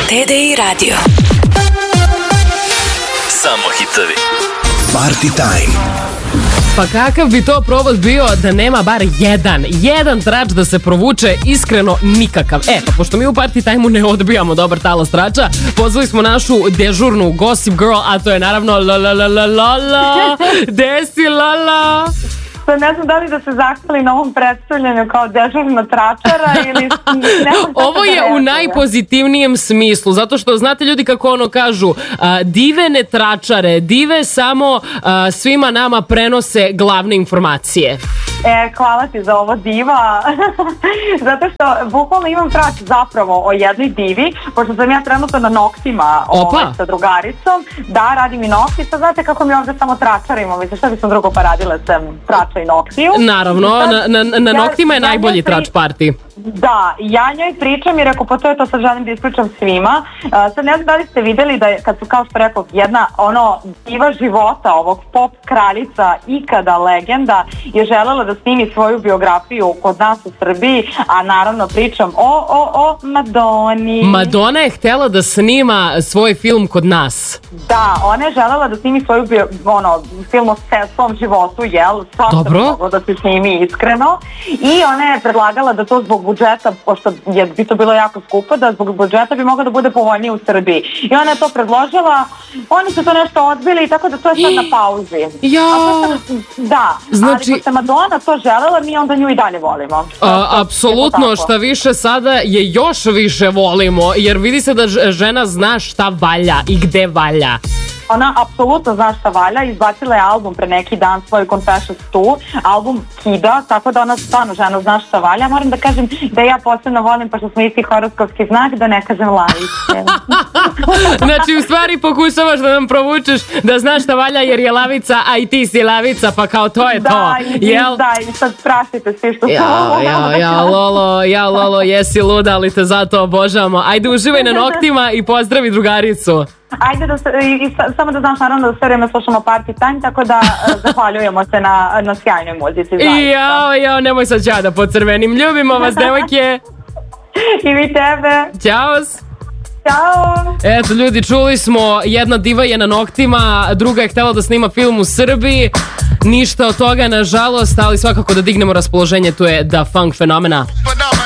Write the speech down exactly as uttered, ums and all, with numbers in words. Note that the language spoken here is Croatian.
T D I radio. Samo hitovi. Party Time. Pa kakav bi to provod bio da nema bar jedan, jedan trač da se provuče, iskreno nikakav. E, pa pošto mi u Party Time-u ne odbijamo dobar talas trača, pozvali smo našu dežurnu Gossip Girl, a to je naravno Lola, Desi Lola. Ne znam da li da se zahvali na ovom predstavljanju kao dežurna tračara ili... Ovo je u najpozitivnijem smislu, zato što znate ljudi kako ono kažu, a, dive ne tračare, dive samo a, svima nama prenose glavne informacije. E, hvala ti za ovo diva, zato što bukvalno imam trač zapravo o jednoj divi, pošto sam ja trenutno na noktima ovaj, sa drugaricom, da, radim i nokti, sad znate kako mi ovdje samo tračarimo, mislim šta bi sam drugo pa radila sam trača i noktiju. Naravno, sad, na, na, na noktima je ja, najbolji ja trač party. Da, ja njoj pričam i rekao, pa to je to, sad želim da ispričam svima. Uh, sad ne znam da li ste vidjeli da je, kad su kao što rekao, jedna ono diva života ovog pop kraljica, ikada legenda, je želela da snimi svoju biografiju kod nas u Srbiji, a naravno pričam o, o, o Madoni. Madonna je htjela da snima svoj film kod nas. Da, ona je želela da snimi svoju bio, ono, film o svom životu, jel? Svašta bi moglo da se snimi iskreno. I ona je predlagala da to zbog budžeta, pošto je bi to bilo jako skupo, da zbog budžeta bi mogla da bude povoljnije u Srbiji. I ona je to predložila, oni su to nešto odbili, tako da to je sad na pauzi. Ja. Da, znači, ali pošto Madonna to želela, mi onda nju i dalje volimo. A, apsolutno, šta više sada je još više volimo, jer vidi se da žena zna šta valja i gde valja. Ona apsolutno zna šta valja, izbacila je album pre neki dan, svoj Confessions tu, album kida, tako da ona stvarno žena zna šta valja. Moram da kažem da ja posebno volim, pošto smo isti horoskopski znak, da ne kažem lavice. Znači, u stvari pokušavaš da nam provučeš da znaš šta valja jer je lavica, a i ti si lavica, pa kao to je da, to. I, jel? Da, i sad praštite svi što ja, sam ja, ja, Lolo, ja, Lolo, jesi luda, ali te zato obožavamo. Ajde, uživaj na noktima i pozdravi drugaricu. Ajde, da se, i, i, samo da znaš naravno da sve vreme slušamo Party Time, tako da zahvaljujemo se na, na sjajnoj muzici. Jao, jao, nemoj sad ja da pocrvenim. Ljubimo vas, devojke. I vi tebe. Ćao. Ćao. Eto ljudi, čuli smo, jedna diva je na noktima, druga je htjela da snima film u Srbiji. Ništa od toga, nažalost, ali svakako da dignemo raspoloženje, tu je Da Funk Fenomena.